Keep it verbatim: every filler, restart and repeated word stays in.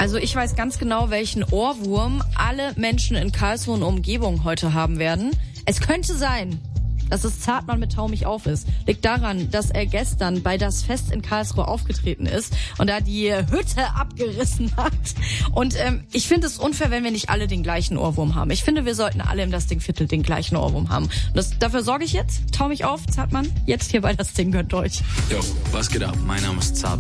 Also ich weiß ganz genau, welchen Ohrwurm alle Menschen in Karlsruhe und Umgebung heute haben werden. Es könnte sein, dass es Zartmann mit Tau mich auf ist. Liegt daran, dass er gestern bei das Fest in Karlsruhe aufgetreten ist und da die Hütte abgerissen hat. Und ähm, ich finde es unfair, wenn wir nicht alle den gleichen Ohrwurm haben. Ich finde, wir sollten alle im Das Ding Viertel den gleichen Ohrwurm haben. Und das, dafür sorge ich jetzt. Tau mich auf, Zartmann. Jetzt hier bei Das Ding gehört euch. Yo, was geht ab? Mein Name ist Zartmann.